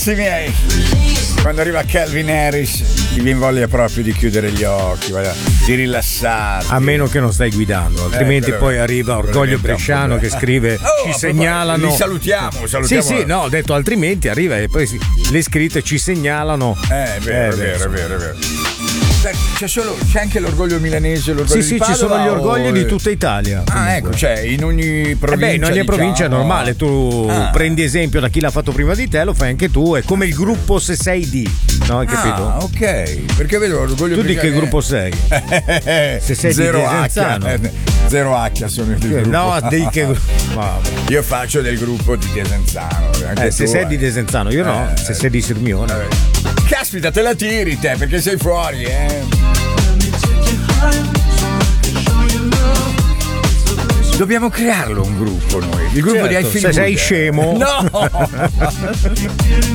miei, quando arriva Calvin Harris ti viene voglia proprio di chiudere gli occhi, di rilassarti. A meno che non stai guidando, altrimenti poi arriva Orgoglio Bresciano che scrive ci segnalano. Li salutiamo. Sì, no, ho detto altrimenti arriva e poi le scritte ci segnalano. È vero. C'è anche l'orgoglio milanese, l'orgoglio di Padova, ci sono gli orgogli di tutta Italia. Ecco, cioè in ogni provincia. In ogni provincia è normale, tu prendi esempio da chi l'ha fatto prima di te, lo fai anche tu, è come il gruppo se sei di, no? Hai capito? Ok, perché vedo l'orgoglio. Tu di che gruppo sei? Se sei di Desenzano. Zero H sono del gruppo. No, di che gruppo? Io faccio del gruppo di Desenzano. Se sei di Desenzano, io no, se sei di Sirmione. Caspita, te la tiri te perché sei fuori, Dobbiamo crearlo un gruppo noi. Il gruppo di I Feel Se sei scemo. No!